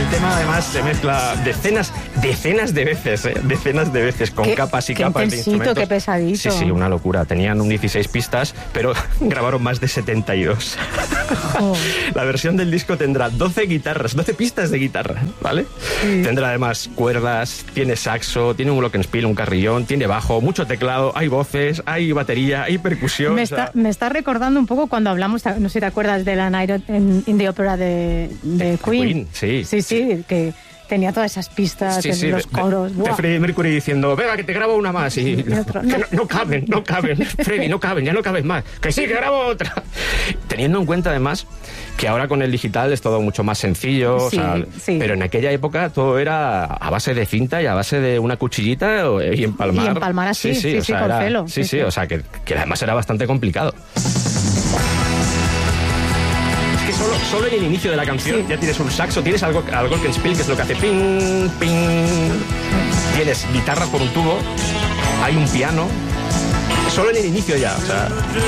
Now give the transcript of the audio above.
tema además se mezcla decenas de veces con capas y capas de instrumentos. Qué pesadito. Sí, una locura. Tenían un 16 pistas, pero grabaron más de 72. Oh. La versión del disco tendrá 12 pistas de guitarra, ¿vale? Sí. Tendrá además cuerdas, tiene saxo, tiene un glockenspiel, un carrillón, tiene bajo, mucho teclado, hay voces, hay batería, hay percusión. Me está recordando un poco cuando hablamos, no sé si te acuerdas de la Night in the Opera de Queen. Sí, que tenía todas esas pistas en los coros. De Freddie Mercury diciendo, venga, que te grabo una más. Y no caben. Freddie, no caben, ya no caben más. Que sí, que grabo otra. Teniendo en cuenta además que ahora con el digital es todo mucho más sencillo, pero en aquella época todo era a base de cinta y a base de una cuchillita y empalmar. Y empalmar así, con pelo. Sí, o sea, que además era bastante complicado. Solo en el inicio de la canción ya tienes un saxo, tienes algo glockenspiel, que es lo que hace ping, ping. Tienes guitarra por un tubo, hay un piano. Solo en el inicio ya, o sea...